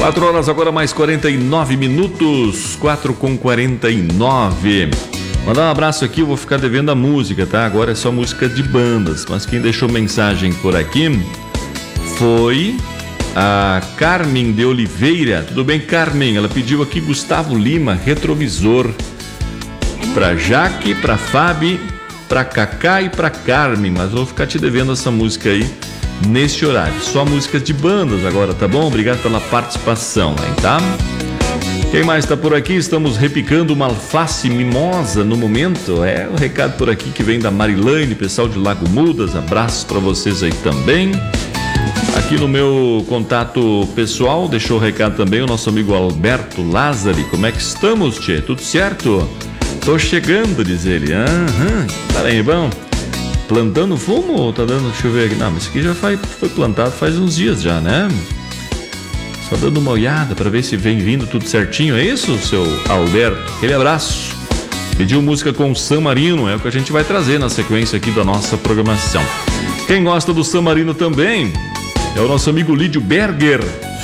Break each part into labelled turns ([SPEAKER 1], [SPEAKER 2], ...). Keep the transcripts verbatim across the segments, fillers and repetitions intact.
[SPEAKER 1] quatro horas agora mais quarenta e nove minutos, quatro com quarenta e nove. Mandar um abraço aqui, eu vou ficar devendo a música, tá? Agora é só música de bandas, mas quem deixou mensagem por aqui foi a Carmen de Oliveira. Tudo bem, Carmen? Ela pediu aqui Gustavo Lima, Retrovisor. Pra Jaque, pra Fabi, pra Cacá e pra Carmen, mas eu vou ficar te devendo essa música aí neste horário. Só músicas de bandas agora, tá bom? Obrigado pela participação, hein, tá? Quem mais tá por aqui? Estamos repicando uma alface mimosa no momento. É o recado por aqui que vem da Marilane, pessoal de Lago Mudas. Abraços pra vocês aí também. Aqui no meu contato pessoal, deixou o recado também o nosso amigo Alberto Lázari. Como é que estamos, tchê? Tudo certo? Tô chegando, diz ele. Aham, tá bem, bom. Plantando fumo ou tá dando... Deixa eu ver aqui. Não, mas isso aqui já foi, foi plantado faz uns dias já, né? Só dando uma olhada pra ver se vem vindo tudo certinho. É isso, seu Alberto? Aquele abraço. Pediu música com San Marino, é o que a gente vai trazer na sequência aqui da nossa programação. Quem gosta do San Marino também é o nosso amigo Lídio Berger.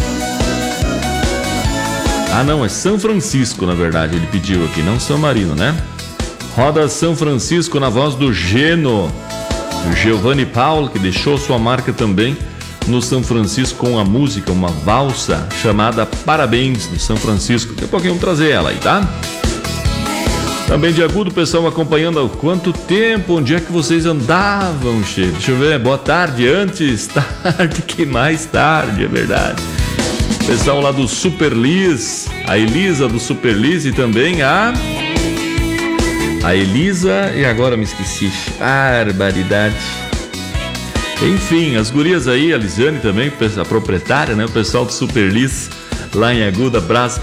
[SPEAKER 1] Ah, não, é São Francisco, na verdade, ele pediu aqui, não San Marino, né? Roda São Francisco na voz do Geno, o Giovanni Paulo, que deixou sua marca também no São Francisco com a música, uma valsa chamada Parabéns do São Francisco. Daqui a pouquinho vamos trazer ela aí, tá? Também de Agudo, pessoal acompanhando há quanto tempo, onde é que vocês andavam, che? Deixa eu ver, boa tarde, antes, tarde, que mais tarde, é verdade. Pessoal lá do Super Liz, a Elisa do Super Liz e também a... A Elisa, e agora me esqueci, barbaridade. Enfim, as gurias aí, a Lisiane também, a proprietária, né? O pessoal do Super Liz lá em Agudo, abraço